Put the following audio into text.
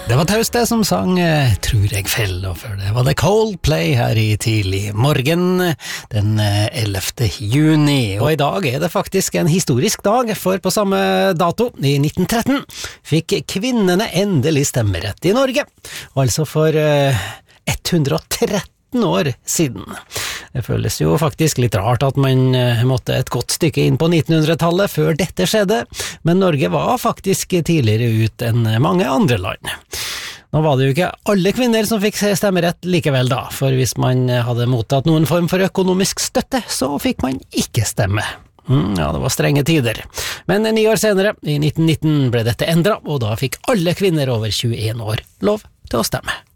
Det var Taust det som sang Tror jeg fell, og før det var det Coldplay her i tidlig morgen den 11. juni. Og i dag er det faktisk en historisk dag, for på samme dato, i 1913, fikk kvinnene endelig stemmerett i Norge. Altså for 113 år siden. Det føles jo faktisk litt rart at man måtte et godt stykke inn på 1900-tallet før dette skjedde, men Norge var faktisk tidligere ut enn mange andre land. Nå var det jo ikke alle kvinner som fikk stemmerett likevel da, for hvis man hadde mottatt noen form for økonomisk støtte, så fikk man ikke stemme. Ja, det var strenge tider. Men 9 år senere, i 1919, ble dette endret, og da fikk alle kvinner over 21 år lov til å stemme.